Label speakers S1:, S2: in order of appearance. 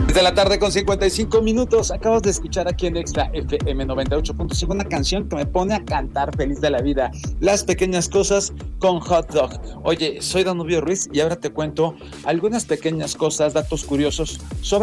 S1: De la tarde con 55 minutos, acabas de escuchar aquí en Extra FM 98.5 una canción que me pone a cantar feliz de la vida, Las Pequeñas Cosas con Hot Dog. Oye, soy Danubio Ruiz y ahora te cuento algunas pequeñas cosas, datos curiosos sobre